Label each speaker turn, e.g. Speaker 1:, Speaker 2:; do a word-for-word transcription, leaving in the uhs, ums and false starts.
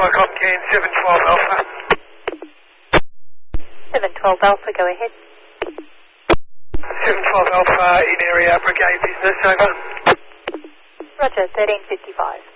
Speaker 1: Quite Hopkins, seven twelve Alpha.
Speaker 2: seven twelve Alpha, go ahead.
Speaker 1: seven twelve Alpha, in area, brigade business, over.
Speaker 2: Roger, thirteen fifty-five.